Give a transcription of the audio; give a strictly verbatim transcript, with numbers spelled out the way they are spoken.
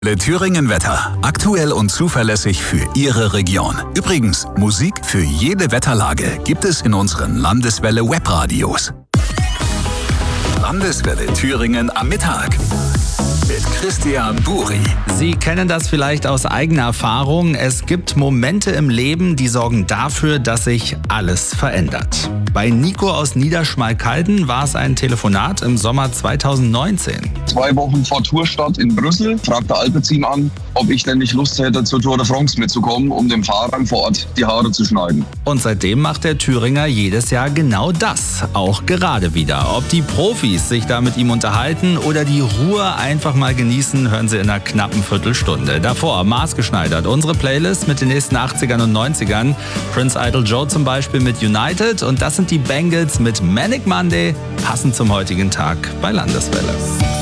Thüringen Wetter. Aktuell und zuverlässig für Ihre Region. Übrigens, Musik für jede Wetterlage gibt es in unseren Landeswelle Webradios. Landeswelle Thüringen am Mittag. Mit Christian Buri. Sie kennen das vielleicht aus eigener Erfahrung. Es gibt Momente im Leben, die sorgen dafür, dass sich alles verändert. Bei Nico aus Niederschmalkalden war es ein Telefonat im Sommer zweitausendneunzehn. Zwei Wochen vor Tourstart in Brüssel fragte Alpecin an, ob ich denn nicht Lust hätte, zur Tour de France mitzukommen, um dem Fahrern vor Ort die Haare zu schneiden. Und seitdem macht der Thüringer jedes Jahr genau das. Auch gerade wieder. Ob die Profis sich da mit ihm unterhalten oder die Ruhe einfach mal genießen, hören Sie in einer knappen Viertelstunde. Davor maßgeschneidert unsere Playlist mit den nächsten achtzigern und neunzigern. Prince Idol Joe zum Beispiel mit United und das sind die Bangles mit Manic Monday, passend zum heutigen Tag bei Landeswelle.